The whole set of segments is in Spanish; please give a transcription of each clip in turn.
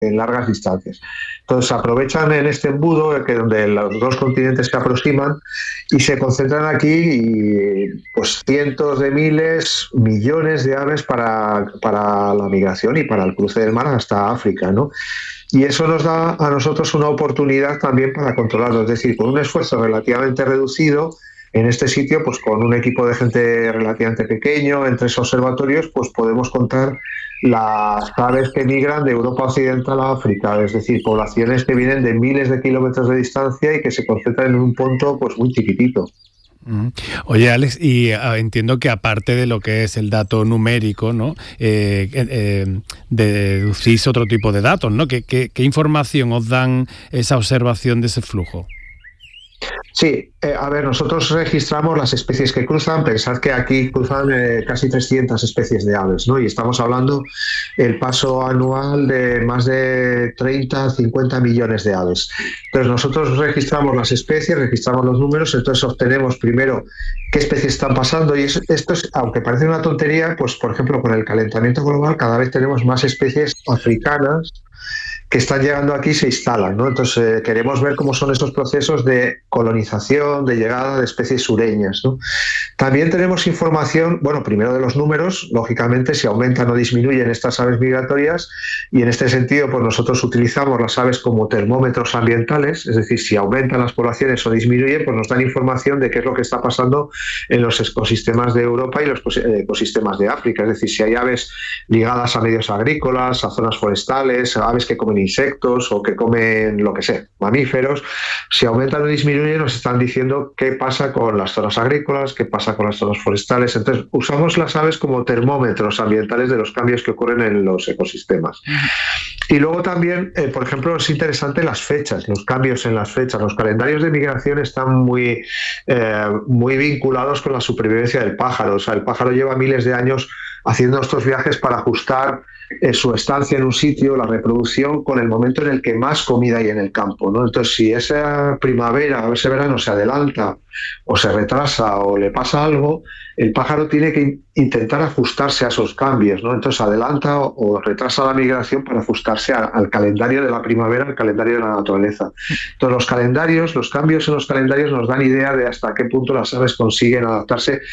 en largas distancias. Entonces aprovechan en este embudo donde los dos continentes se aproximan y se concentran aquí y, pues cientos de miles, millones de aves para la migración y para el cruce del mar hasta África, ¿no? Y eso nos da a nosotros una oportunidad también para controlarlo, es decir, con un esfuerzo relativamente reducido, en este sitio, pues con un equipo de gente relativamente pequeño, en 3 observatorios, pues podemos contar las aves que migran de Europa Occidental a África, es decir, poblaciones que vienen de miles de kilómetros de distancia y que se concentran en un punto pues muy chiquitito. Oye, Alex, y entiendo que aparte de lo que es el dato numérico, ¿no? Deducís otro tipo de datos, ¿no? ¿Qué información os dan esa observación de ese flujo? Sí, a ver, nosotros registramos las especies que cruzan. Pensad que aquí cruzan casi 300 especies de aves, ¿no? Y estamos hablando el paso anual de más de 30, 50 millones de aves. Entonces nosotros registramos las especies, registramos los números, entonces obtenemos primero qué especies están pasando y esto es, aunque parece una tontería, pues por ejemplo con el calentamiento global cada vez tenemos más especies africanas que están llegando aquí y se instalan, ¿no? Entonces queremos ver cómo son estos procesos de colonización, de llegada de especies sureñas, ¿no? También tenemos información, bueno, primero de los números, lógicamente si aumentan o disminuyen estas aves migratorias, y en este sentido pues nosotros utilizamos las aves como termómetros ambientales, es decir, si aumentan las poblaciones o disminuyen, pues nos dan información de qué es lo que está pasando en los ecosistemas de Europa y los ecosistemas de África, es decir, si hay aves ligadas a medios agrícolas, a zonas forestales, a aves que comen insectos o que comen, lo que sea, mamíferos, si aumentan o disminuyen nos están diciendo qué pasa con las zonas agrícolas, qué pasa con las zonas forestales. Entonces usamos las aves como termómetros ambientales de los cambios que ocurren en los ecosistemas. Y luego también, por ejemplo, es interesante las fechas, los cambios en las fechas. Los calendarios de migración están muy vinculados con la supervivencia del pájaro. O sea, el pájaro lleva miles de años haciendo estos viajes para ajustar su estancia en un sitio, la reproducción, con el momento en el que más comida hay en el campo, ¿no? Entonces, si esa primavera o ese verano se adelanta o se retrasa o le pasa algo, el pájaro tiene que intentar ajustarse a esos cambios, ¿no? Entonces adelanta o retrasa la migración para ajustarse al calendario de la primavera, al calendario de la naturaleza. Entonces los cambios en los calendarios nos dan idea de hasta qué punto las aves consiguen adaptarse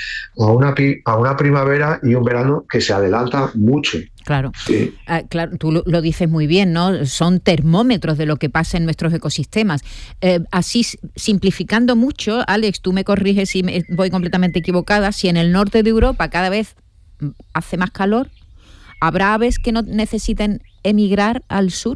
a una primavera y un verano que se adelanta mucho. Claro, sí. Claro, tú lo dices muy bien, ¿no? Son termómetros de lo que pasa en nuestros ecosistemas. Así, simplificando mucho, Alex, tú me corriges si voy completamente equivocada, si en el norte de Europa cada vez hace más calor, ¿habrá aves que no necesiten emigrar al sur?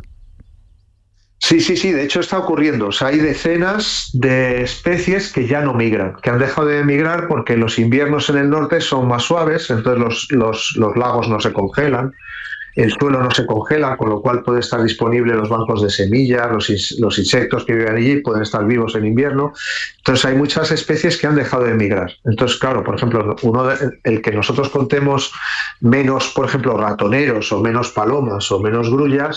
Sí, de hecho está ocurriendo. O sea, hay decenas de especies que ya no migran, que han dejado de migrar porque los inviernos en el norte son más suaves, entonces los lagos no se congelan, el suelo no se congela, con lo cual puede estar disponible los bancos de semillas, los insectos que viven allí pueden estar vivos en invierno. Entonces hay muchas especies que han dejado de migrar. Entonces, claro, por ejemplo, el que nosotros contemos menos, por ejemplo, ratoneros o menos palomas o menos grullas,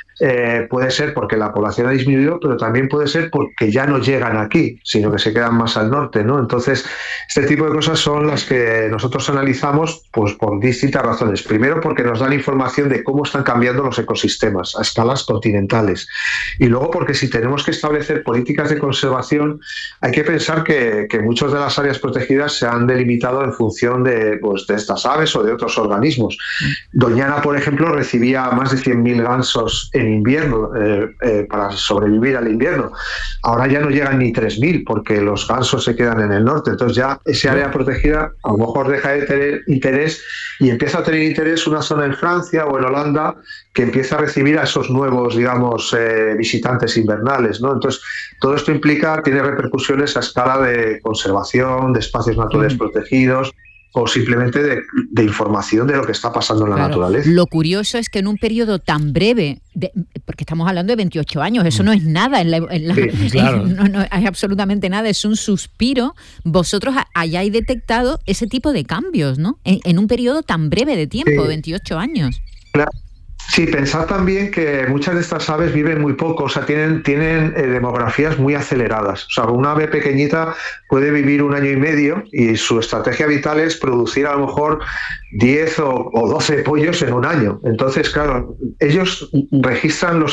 puede ser porque la población ha disminuido, pero también puede ser porque ya no llegan aquí, sino que se quedan más al norte, ¿no? Entonces, este tipo de cosas son las que nosotros analizamos pues, por distintas razones. Primero, porque nos dan información de cómo están cambiando los ecosistemas a escalas continentales. Y luego, porque si tenemos que establecer políticas de conservación, hay que pensar que muchas de las áreas protegidas se han delimitado en función de estas aves o de otros organismos. Doñana, por ejemplo, recibía más de 100.000 gansos en invierno para sobrevivir al invierno. Ahora ya no llegan ni 3.000 porque los gansos se quedan en el norte. Entonces ya ese área protegida a lo mejor deja de tener interés y empieza a tener interés una zona en Francia o en Holanda que empieza a recibir a esos nuevos, digamos, visitantes invernales, ¿no? Entonces todo esto tiene repercusiones a escala de conservación, de espacios naturales protegidos, o simplemente de información de lo que está pasando en la naturaleza. Lo curioso es que en un periodo tan breve, porque estamos hablando de 28 años, eso no es nada, Sí, claro. No es absolutamente nada, es un suspiro, vosotros hayáis detectado ese tipo de cambios, ¿no? En un periodo tan breve de tiempo, 28 años. Claro. Sí, pensad también que muchas de estas aves viven muy poco, o sea, tienen demografías muy aceleradas. O sea, una ave pequeñita puede vivir 1 año y medio y su estrategia vital es producir a lo mejor 10 o 12 pollos en un año. Entonces, claro, ellos registran